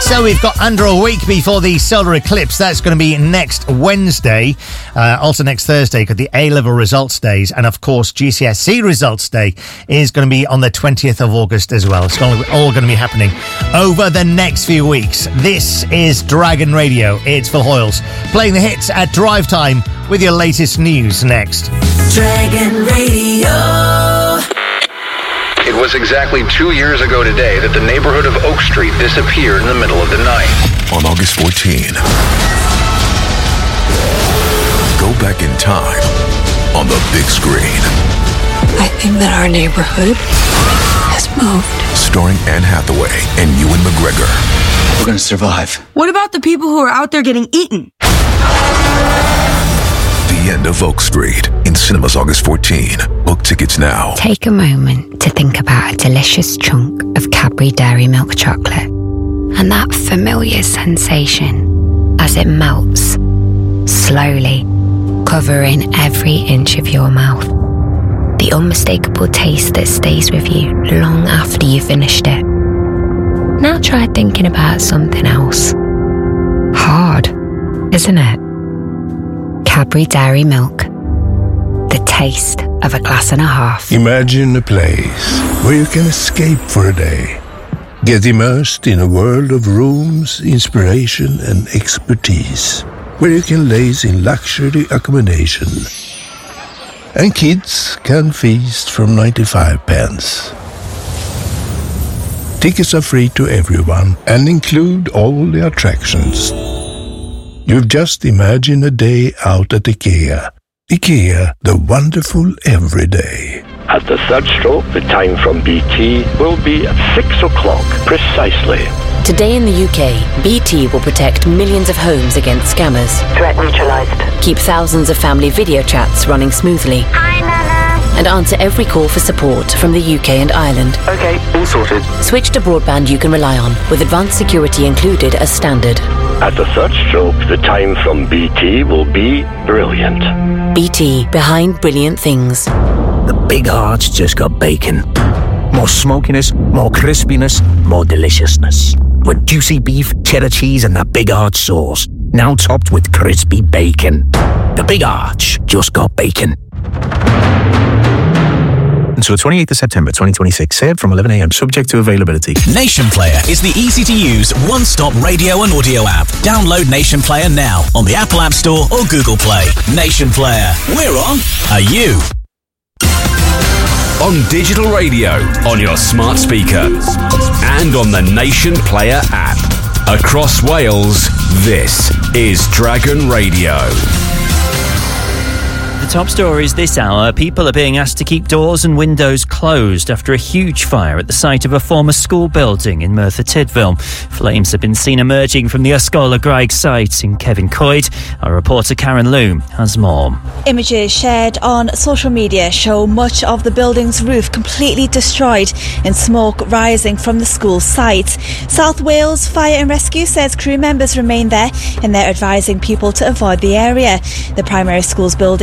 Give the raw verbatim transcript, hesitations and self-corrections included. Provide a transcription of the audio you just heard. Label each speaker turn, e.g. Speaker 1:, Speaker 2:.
Speaker 1: So we've got under a week before the solar eclipse. That's going to be next Wednesday. Uh, also next Thursday, got the A-level results days. And of course, G C S E results day is going to be on the twentieth of August as well. It's all, all going to be happening over the next few weeks. This is Dragon Radio. It's Phil Hoyles playing the hits at drive time with your latest news next.
Speaker 2: Dragon Radio.
Speaker 3: It was exactly two years ago today that the neighborhood of Oak Street disappeared in the middle of the night.
Speaker 4: On August fourteenth, go back in time on the big screen.
Speaker 5: I think that our neighborhood has moved.
Speaker 4: Starring Anne Hathaway and Ewan McGregor.
Speaker 6: We're gonna survive.
Speaker 7: What about the people who are out there getting eaten?
Speaker 4: The End of Oak Street in cinemas August fourteenth. Book tickets now.
Speaker 8: Take a moment to think about a delicious chunk of Cadbury Dairy Milk chocolate and that familiar sensation as it melts slowly, covering every inch of your mouth. The unmistakable taste that stays with you long after you've finished it. Now try thinking about something else. Hard, isn't it? Cadbury Dairy Milk. The taste of a glass and a half.
Speaker 9: Imagine a place where you can escape for a day. Get immersed in a world of rooms, inspiration and expertise. Where you can laze in luxury accommodation. And kids can feast from ninety-five pence. Tickets are free to everyone and include all the attractions. You've just imagined a day out at IKEA. IKEA, the wonderful everyday.
Speaker 10: At the third stroke, the time from B T will be at six o'clock precisely.
Speaker 11: Today in the U K, B T will protect millions of homes against scammers.
Speaker 12: Threat neutralised.
Speaker 11: Keep thousands of family video chats running smoothly.
Speaker 12: Hi, Nana.
Speaker 11: And answer every call for support from the U K and Ireland.
Speaker 10: Okay, all sorted.
Speaker 11: Switch to broadband you can rely on, with advanced security included as standard.
Speaker 10: At the third stroke, the time from B T will be brilliant.
Speaker 11: B T, behind brilliant things.
Speaker 13: The Big Arch just got bacon. More smokiness, more crispiness, more deliciousness. With juicy beef, cheddar cheese and the Big Arch sauce. Now topped with crispy bacon. The Big Arch just got bacon.
Speaker 14: Until the twenty-eighth of September twenty twenty-six, served from eleven a.m, subject to availability.
Speaker 15: Nation Player is the easy-to-use, one-stop radio and audio app. Download Nation Player now on the Apple App Store or Google Play. Nation Player. We're on. Are you?
Speaker 16: On digital radio, on your smart speaker, and on the Nation Player app. Across Wales, this is Dragon Radio.
Speaker 17: The top stories this hour. People are being asked to keep doors and windows closed after a huge fire at the site of a former school building in Merthyr Tydfil. Flames have been seen emerging from the Ysgol y Graig site in Kevin Coed. Our reporter Karen Loom has more.
Speaker 18: Images shared on social media show much of the building's roof completely destroyed and smoke rising from the school site. South Wales Fire and Rescue says crew members remain there and they're advising people to avoid the area. The primary school's building